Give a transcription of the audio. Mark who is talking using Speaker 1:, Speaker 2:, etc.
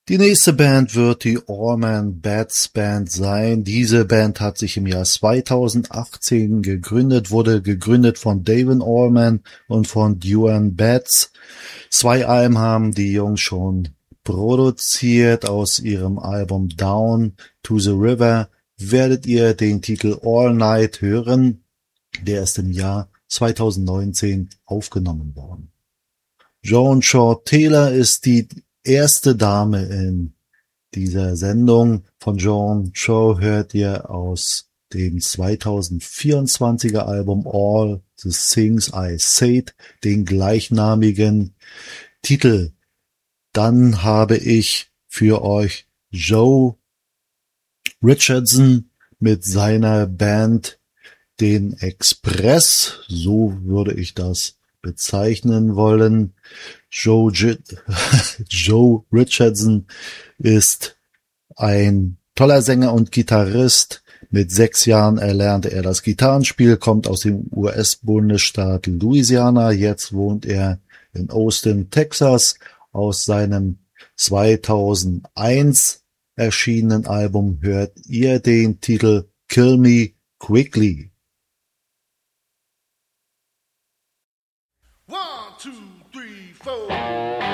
Speaker 1: Die nächste Band wird die Allman Bats Band sein. Diese Band hat sich im Jahr 2018 gegründet, wurde gegründet von David Allman und von Duane Bats. 2 Alben haben die Jungs schon produziert. Aus ihrem Album Down to the River werdet ihr den Titel All Night hören. Der ist im Jahr 2019 aufgenommen worden. Joan Shaw Taylor ist die erste Dame in dieser Sendung. Von Joan Shaw hört ihr aus dem 2024er Album All the Things I Said den gleichnamigen Titel. Dann habe ich für euch Joe Richardson mit seiner Band den Express, so würde ich das bezeichnen wollen. Joe Richardson ist ein toller Sänger und Gitarrist. Mit 6 Jahren erlernte er das Gitarrenspiel, kommt aus dem US-Bundesstaat Louisiana. Jetzt wohnt er in Austin, Texas. Aus seinem 2001 erschienenen Album hört ihr den Titel Kill Me Quickly.